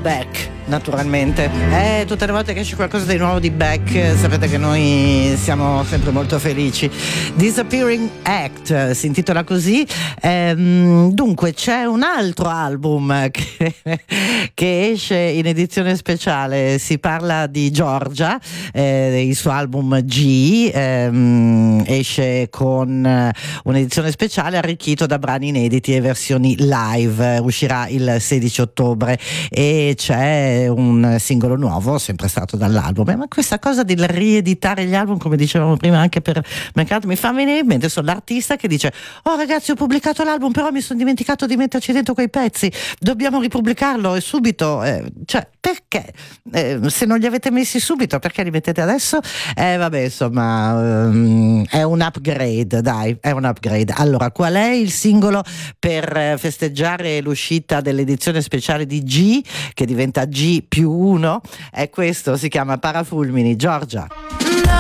Beck, naturalmente. Tutte le volte che esce qualcosa di nuovo di Beck, sapete che noi siamo sempre molto felici. Disappearing Act si intitola così. Dunque c'è un altro album che esce in edizione speciale, si parla di Giorgia, il suo album G, esce con un'edizione speciale arricchito da brani inediti e versioni live, uscirà il 16 ottobre e c'è un singolo nuovo sempre stato dall'album. Ma questa cosa di rieditare gli album, come dicevamo prima anche per mercato, mi fa venire in mente l'artista che dice: oh ragazzi, ho pubblicato l'album però mi sono dimenticato di metterci dentro quei pezzi, dobbiamo ripubblicarlo e subito, cioè perché? Se non li avete messi subito perché li mettete adesso? Vabbè, insomma, è un upgrade, dai, è un upgrade. Allora, qual è il singolo per festeggiare l'uscita dell'edizione speciale di G, che diventa G+1? È questo, si chiama Parafulmini, Giorgia.